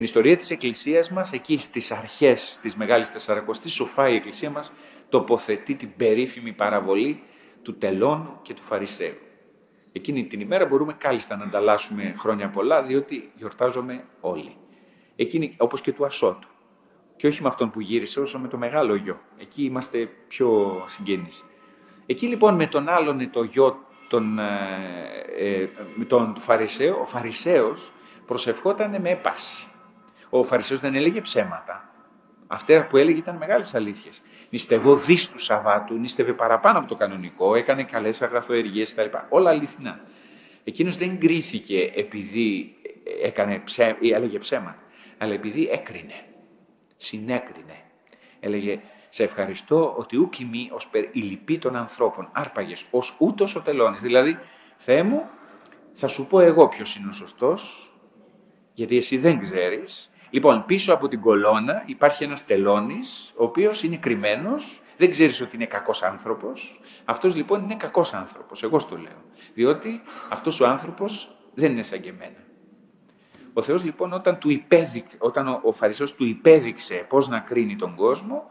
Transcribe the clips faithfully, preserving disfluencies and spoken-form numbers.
Στην ιστορία της Εκκλησίας μας, εκεί στις αρχές της Μεγάλης Τεσσαρακοστής, σοφά η Εκκλησία μας τοποθετεί την περίφημη παραβολή του τελώνου και του Φαρισαίου. Εκείνη την ημέρα μπορούμε κάλλιστα να ανταλλάσσουμε χρόνια πολλά, διότι γιορτάζουμε όλοι. Εκείνη, όπως και του Ασώτου. Και όχι με αυτόν που γύρισε, όσο με το μεγάλο γιο. Εκεί είμαστε πιο συγγενείς. Εκεί λοιπόν με τον άλλον το γιο τον, ε, με τον του Φαρισαίου, ο Φαρισαίος προσευχόταν με έπαση. Ο Φαρισαίος δεν έλεγε ψέματα. Αυτά που έλεγε ήταν μεγάλες αλήθειες. Νηστευώ δις του Σαββάτου, νηστεύε παραπάνω από το κανονικό, έκανε καλές αγαθοεργίες κτλ. Όλα αληθινά. Εκείνος δεν κρίθηκε επειδή έκανε ψέ, ή έλεγε ψέματα, αλλά επειδή έκρινε, συνέκρινε. Έλεγε, σε ευχαριστώ ότι ούκ ημί ως περ η λυπή των ανθρώπων, άρπαγες, ως ούτως ο τελώνης. Δηλαδή, Θεέ μου, θα σου πω εγώ ποιος είναι ο σωστός, γιατί εσύ δεν ξέρεις. Λοιπόν, πίσω από την κολόνα υπάρχει ένας τελώνης, ο οποίος είναι κρυμμένος, δεν ξέρεις ότι είναι κακός άνθρωπος. Αυτός λοιπόν είναι κακός άνθρωπος, εγώ στο λέω. Διότι αυτός ο άνθρωπος δεν είναι σαν και εμένα. Ο Θεός λοιπόν όταν, του υπέδειξε, όταν ο, ο Φαρισαίος του υπέδειξε πώς να κρίνει τον κόσμο,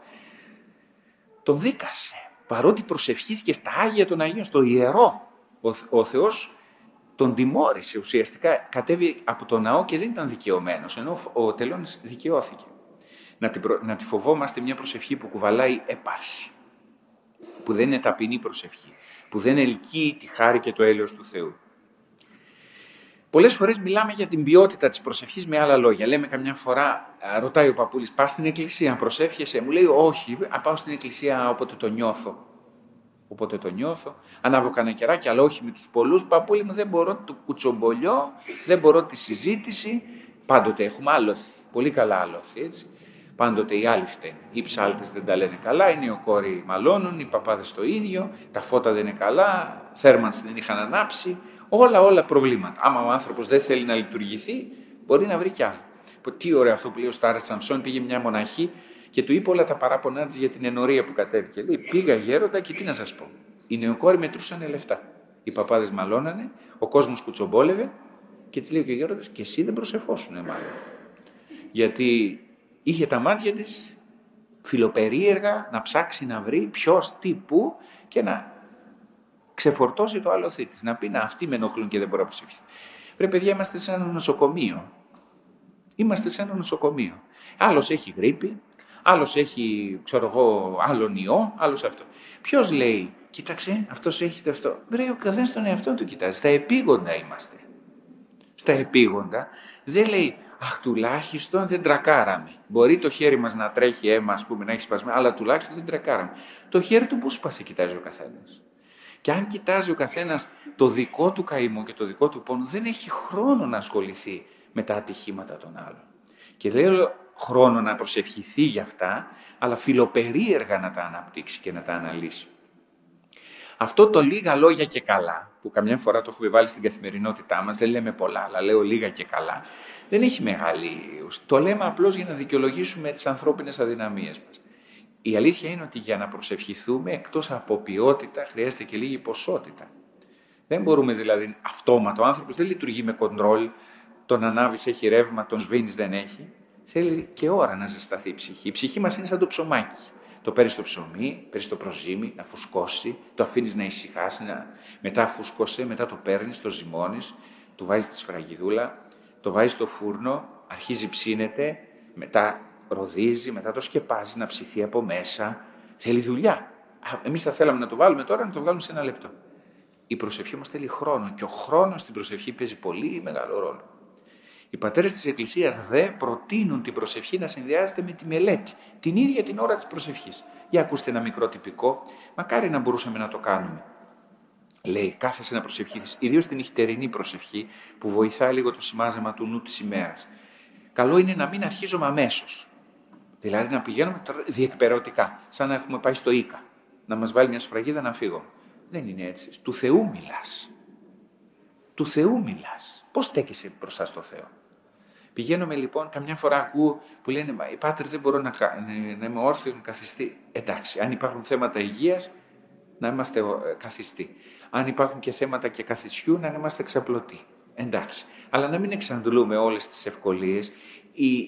τον δίκασε. Παρότι προσευχήθηκε στα Άγια των Αγίων, στο ιερό, ο, ο Θεός τον τιμώρησε ουσιαστικά, κατέβη από το ναό και δεν ήταν δικαιωμένος, ενώ ο τελώνης δικαιώθηκε. Να τη, προ... να τη φοβόμαστε μια προσευχή που κουβαλάει έπαρση, που δεν είναι ταπεινή προσευχή, που δεν ελκύει τη χάρη και το έλεος του Θεού. Πολλές φορές μιλάμε για την ποιότητα της προσευχής με άλλα λόγια. Λέμε καμιά φορά, ρωτάει ο παππούλης, πας στην εκκλησία, προσεύχεσαι. Μου λέει, όχι, πάω στην εκκλησία όποτε το νιώθω. Οπότε το νιώθω, ανάβω κανένα κεράκι, αλλά όχι με τους πολλούς. Παππούλη μου, δεν μπορώ το κουτσομπολιό, δεν μπορώ τη συζήτηση. Πάντοτε έχουμε άλοθη, πολύ καλά άλοθη, έτσι. Πάντοτε οι άλλοι φταίνουν. Οι ψάλτες δεν τα λένε καλά, οι νεοκόροι μαλώνουν, οι παπάδες το ίδιο, τα φώτα δεν είναι καλά, θέρμανση δεν είχαν ανάψει. Όλα, όλα προβλήματα. Άμα ο άνθρωπος δεν θέλει να λειτουργηθεί, μπορεί να βρει κι άλλο. Τι ωραίο αυτό που λέει ο Στάρετς Σαμψόν, πήγε μια μοναχή και του είπε όλα τα παράπονά της για την ενορία που κατέβηκε. Λέει, πήγα γέροντα και τι να σας πω. Οι νεοκόροι μετρούσαν λεφτά. Οι παπάδες μαλώνανε, ο κόσμος κουτσομπόλευε και της λέει και ο γέροντας, και εσύ δεν προσευχόσουνε μάλλον. Γιατί είχε τα μάτια της φιλοπερίεργα να ψάξει να βρει ποιος, τι, πού και να ξεφορτώσει το άλοθή της. Να πει, να αυτοί με ενοχλούν και δεν μπορώ να προσευχηθώ. Πρέπει, παιδιά, είμαστε σε ένα νοσοκομείο. Είμαστε σε ένα νοσοκομείο. Άλλος έχει γρίπη. Άλλος έχει, ξέρω εγώ, άλλον ιό, άλλος αυτό. Ποιος λέει, κοίταξε, αυτός έχει αυτό. Βρε, ο καθένας τον εαυτό του κοιτάζει. Στα επίγοντα είμαστε. Στα επίγοντα δεν λέει, αχ, τουλάχιστον δεν τρακάραμε. Μπορεί το χέρι μας να τρέχει αίμα, ας πούμε, να έχει σπασμένο, αλλά τουλάχιστον δεν τρακάραμε. Το χέρι του που σπάσε, κοιτάζει ο καθένας. Και αν κοιτάζει ο καθένας το δικό του καημό και το δικό του πόνο, δεν έχει χρόνο να ασχοληθεί με τα ατυχήματα των άλλων. Και δεν λέω χρόνο να προσευχηθεί για αυτά, αλλά φιλοπερίεργα να τα αναπτύξει και να τα αναλύσει. Αυτό το λίγα λόγια και καλά, που καμιά φορά το έχουμε βάλει στην καθημερινότητά μας, δεν λέμε πολλά, αλλά λέω λίγα και καλά, δεν έχει μεγάλη. Το λέμε απλώς για να δικαιολογήσουμε τις ανθρώπινες αδυναμίες μας. Η αλήθεια είναι ότι για να προσευχηθούμε, εκτός από ποιότητα, χρειάζεται και λίγη ποσότητα. Δεν μπορούμε δηλαδή αυτόματα. Ο άνθρωπος δεν λειτουργεί με κοντρόλ, τον ανάβεις έχει ρεύμα, τον σβήνεις δεν έχει. Θέλει και ώρα να ζεσταθεί η ψυχή. Η ψυχή μας είναι σαν το ψωμάκι. Το παίρνεις το ψωμί, παίρνεις το προζύμι, να φουσκώσει, το αφήνεις να ησυχάσει, να... μετά φούσκωσε, μετά το παίρνεις, το ζυμώνεις, του βάζεις τη σφραγιδούλα, το βάζεις στο φούρνο, αρχίζει ψήνεται, μετά ροδίζει, μετά το σκεπάζει να ψηθεί από μέσα. Θέλει δουλειά. Εμείς θα θέλαμε να το βάλουμε τώρα, να το βγάλουμε σε ένα λεπτό. Η προσευχή μας θέλει χρόνο και ο χρόνος στην προσευχή παίζει πολύ μεγάλο ρόλο. Οι πατέρες της Εκκλησίας δε προτείνουν την προσευχή να συνδυάζεται με τη μελέτη, την ίδια την ώρα της προσευχής. Για ακούστε ένα μικρό τυπικό, μακάρι να μπορούσαμε να το κάνουμε. Λέει, κάθεσαι να προσευχηθείς, ιδίως την νυχτερινή προσευχή που βοηθάει λίγο το σημάζεμα του νου της ημέρας. Καλό είναι να μην αρχίζουμε αμέσως. Δηλαδή να πηγαίνουμε διεκπαιρεωτικά, σαν να έχουμε πάει στο Ίκα, να μας βάλει μια σφραγίδα να φύγουμε. Δεν είναι έτσι. Του Θεού μιλάς. Του Θεού μιλάς. Πώς στέκεσαι μπροστά στο Θεό. Πηγαίνουμε λοιπόν, καμιά φορά ακούω που λένε «Μα, Πάτερ, δεν μπορώ να, να είμαι όρθιο, να καθιστεί». Εντάξει, αν υπάρχουν θέματα υγείας, να είμαστε καθιστοί. Αν υπάρχουν και θέματα και καθισιού, να είμαστε ξαπλωτοί. Εντάξει. Αλλά να μην εξαντλούμε όλες τις ευκολίες. Η